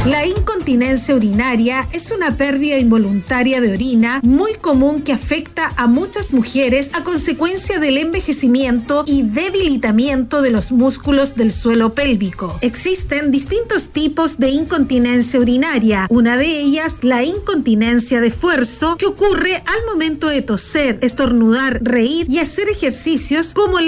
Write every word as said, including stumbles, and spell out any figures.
La incontinencia urinaria es una pérdida involuntaria de orina muy común que afecta a muchas mujeres a consecuencia del envejecimiento y debilitamiento de los músculos del suelo pélvico. Existen distintos tipos de incontinencia urinaria. Una de ellas, la incontinencia de esfuerzo, que ocurre al momento de toser, estornudar, reír y hacer ejercicios como